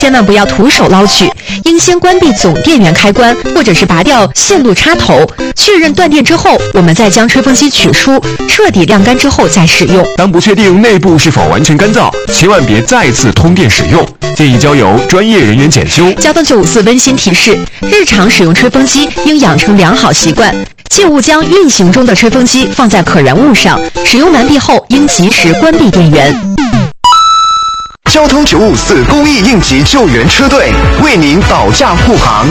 千万不要徒手捞取，应先关闭总电源开关，或者是拔掉线路插头，确认断电之后，我们再将吹风机取出，彻底晾干之后再使用。 当不确定内部是否完全干燥，千万别再次通电使用，建议交由专业人员检修。 交通954温馨提示：日常使用吹风机应养成良好习惯，切勿将运行中的吹风机放在可燃物上，使用完毕后应及时关闭电源。 交通954公益应急救援车队为您保驾护航。